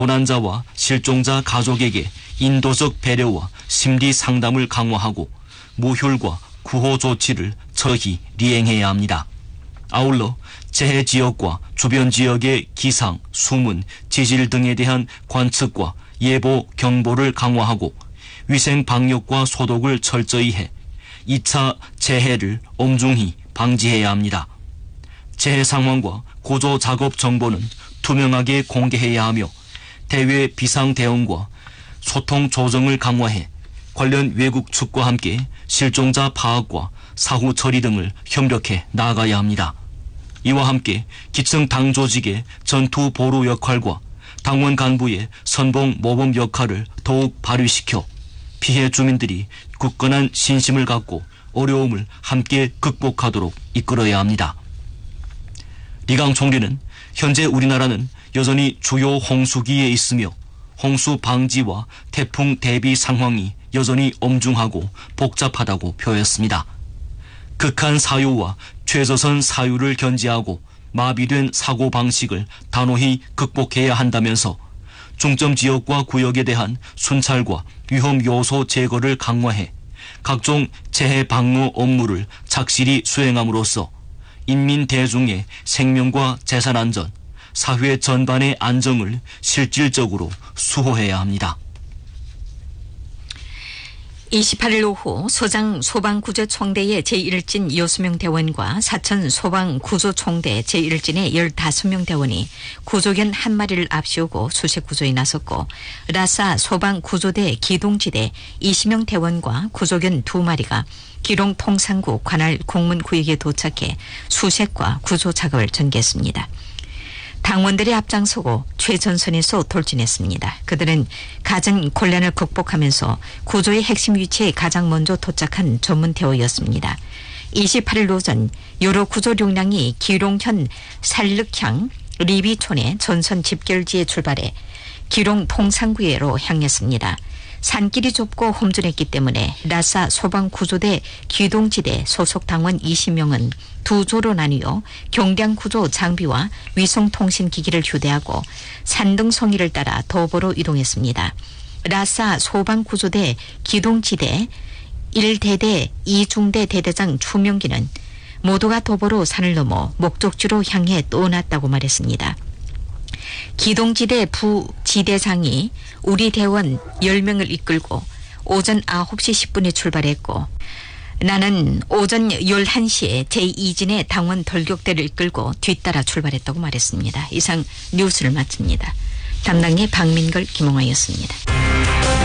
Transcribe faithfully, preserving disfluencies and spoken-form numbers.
고난자와 실종자 가족에게 인도적 배려와 심리 상담을 강화하고 모혈과 구호 조치를 처히 리행해야 합니다. 아울러 재해 지역과 주변 지역의 기상, 수문, 지질 등에 대한 관측과 예보 경보를 강화하고 위생 방역과 소독을 철저히 해 이 차 재해를 엄중히 방지해야 합니다. 재해 상황과 구조 작업 정보는 투명하게 공개해야 하며 대외 비상 대응과 소통 조정을 강화해 관련 외국 측과 함께 실종자 파악과 사후 처리 등을 협력해 나아가야 합니다. 이와 함께 기층 당 조직의 전투 보루 역할과 당원 간부의 선봉 모범 역할을 더욱 발휘시켜 피해 주민들이 굳건한 신심을 갖고 어려움을 함께 극복하도록 이끌어야 합니다. 리강 총리는 현재 우리나라는 여전히 주요 홍수기에 있으며 홍수 방지와 태풍 대비 상황이 여전히 엄중하고 복잡하다고 표했습니다. 극한 사유와 최저선 사유를 견지하고 마비된 사고방식을 단호히 극복해야 한다면서 중점 지역과 구역에 대한 순찰과 위험 요소 제거를 강화해 각종 재해 방어 업무를 착실히 수행함으로써 인민 대중의 생명과 재산 안전, 사회 전반의 안정을 실질적으로 수호해야 합니다. 이십팔일 오후 소장 소방구조총대의 제일 진 여섯 명 대원과 사천 소방구조총대 제일 진의 열다섯 명 대원이 구조견 한 마리를 앞세우고 수색 구조에 나섰고 라사 소방구조대 기동지대 이십 명 대원과 구조견 두 마리가 기롱 통상구 관할 공문구역에 도착해 수색과 구조 작업을 전개했습니다. 당원들이 앞장서고 최전선에서 돌진했습니다. 그들은 가장 곤란을 극복하면서 구조의 핵심 위치에 가장 먼저 도착한 전문대원이었습니다. 이십팔일 오전 여러 구조 용량이 기롱현 살륵향 리비촌의 전선 집결지에 출발해 기롱 통상구에로 향했습니다. 산길이 좁고 험준했기 때문에 라사 소방구조대 기동지대 소속 당원 이십 명은 두 조로 나뉘어 경량구조 장비와 위성통신기기를 휴대하고 산등성이를 따라 도보로 이동했습니다. 라사 소방구조대 기동지대 일 대대 이 중대 대대장 추명기는 모두가 도보로 산을 넘어 목적지로 향해 떠났다고 말했습니다. 기동지대 부지대장이 우리 대원 열 명을 이끌고 오전 아홉 시 십 분에 출발했고 나는 오전 열한 시에 제이 진의 당원 돌격대를 이끌고 뒤따라 출발했다고 말했습니다. 이상 뉴스를 마칩니다. 담당의 박민걸, 김홍아였습니다.